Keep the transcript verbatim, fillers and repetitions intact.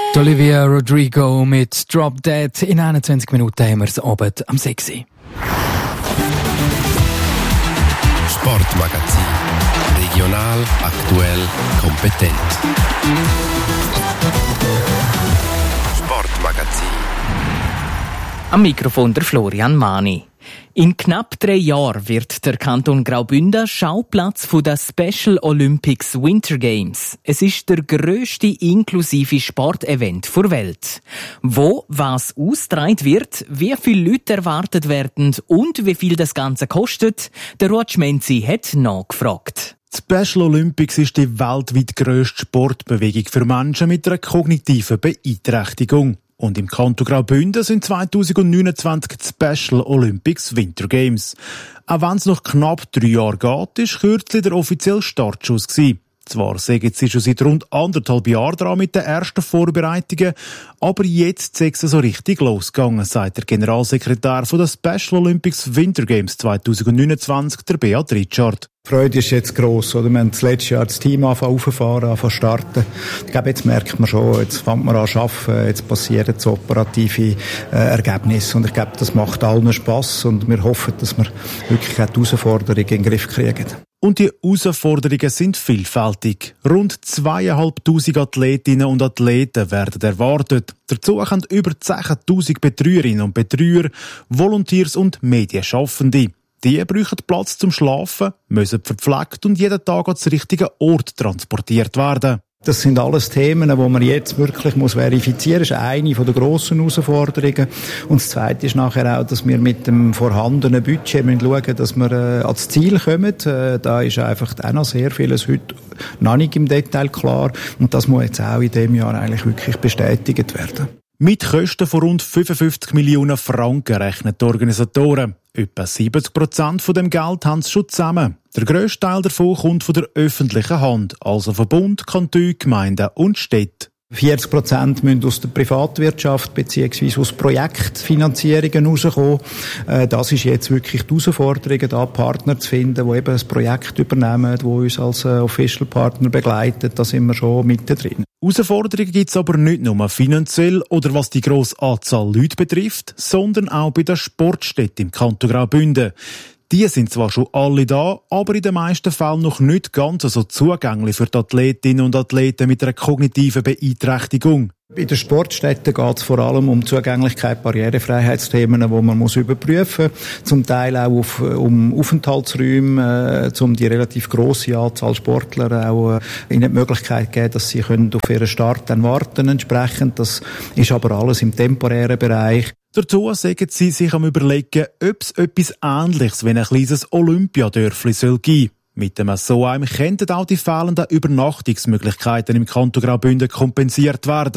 Olivia Rodrigo mit Drop Dead. In einundzwanzig Minuten haben wir es Abend am sechs Uhr. Sportmagazin. Regional, aktuell, kompetent. Sportmagazin. Am Mikrofon der Florian Mani. In knapp drei Jahren wird der Kanton Graubünden Schauplatz von der Special Olympics Winter Games. Es ist der grösste inklusive Sportevent der Welt. Wo was ausgetragen wird, wie viele Leute erwartet werden und wie viel das Ganze kostet, der Ruud Schmenzi hat nachgefragt. Die Special Olympics ist die weltweit grösste Sportbewegung für Menschen mit einer kognitiven Beeinträchtigung. Und im Kanton Graubünden sind zwanzig neunundzwanzig die Special Olympics Winter Games. Auch wenn es noch knapp drei Jahre geht, ist kürzlich der offizielle Startschuss gewesen. Zwar sagen sie schon seit rund anderthalb Jahren dran mit den ersten Vorbereitungen, aber jetzt ist es so richtig losgegangen, sagt der Generalsekretär von der Special Olympics Winter Games zwanzig neunundzwanzig, der Beat Richard. Die Freude ist jetzt gross, oder? Wir haben das letzte Jahr das Team angefangen, aufzufahren, angefangen starten. Ich glaube, jetzt merkt man schon, jetzt fängt man an zu arbeiten, jetzt passieren so operative äh, Ergebnisse. Und ich glaube, das macht allen Spass und wir hoffen, dass wir wirklich auch die Herausforderungen in den Griff kriegen. Und die Herausforderungen sind vielfältig. Rund zweitausendfünfhundert Athletinnen und Athleten werden erwartet. Dazu kommen über zehntausend Betreuerinnen und Betreuer, Volunteers und Medienschaffende. Die brauchen Platz zum Schlafen, müssen verpflegt und jeden Tag an den richtigen Ort transportiert werden. Das sind alles Themen, die man jetzt wirklich muss verifizieren muss. Das ist eine der grossen Herausforderungen. Und das Zweite ist nachher auch, dass wir mit dem vorhandenen Budget schauen müssen, dass wir äh, ans Ziel kommen. Äh, da ist einfach auch noch sehr vieles heute noch nicht im Detail klar. Und das muss jetzt auch in diesem Jahr eigentlich wirklich bestätigt werden. Mit Kosten von rund fünfundfünfzig Millionen Franken rechnen die Organisatoren. Etwa siebzig Prozent von dem Geld haben sie schon zusammen. Der grösste Teil davon kommt von der öffentlichen Hand, also von Bund, Kanton, Gemeinden und Städten. vierzig Prozent müssen aus der Privatwirtschaft bzw. aus Projektfinanzierungen rauskommen. Das ist jetzt wirklich die Herausforderung, da Partner zu finden, die eben ein Projekt übernehmen, die uns als Official Partner begleiten. Da sind wir schon mittendrin. Herausforderungen gibt es aber nicht nur finanziell oder was die grosse Anzahl Leute betrifft, sondern auch bei den Sportstätten im Kanton Graubünden. Die sind zwar schon alle da, aber in den meisten Fällen noch nicht ganz so zugänglich für die Athletinnen und Athleten mit einer kognitiven Beeinträchtigung. Bei den Sportstätten geht es vor allem um Zugänglichkeit, Barrierefreiheitsthemen, die man muss überprüfen muss. Zum Teil auch auf, um Aufenthaltsräume, äh, um die relativ grosse Anzahl Sportler auch äh, ihnen die Möglichkeit zu geben, dass sie können auf ihren Start dann warten entsprechend. Das ist aber alles im temporären Bereich. Dazu sagen sie sich am Überlegen, ob es etwas Ähnliches wie ein kleines Olympiadörfli soll geben. Mit dem so einem könnten auch die fehlenden Übernachtungsmöglichkeiten im Kanton Graubünden kompensiert werden.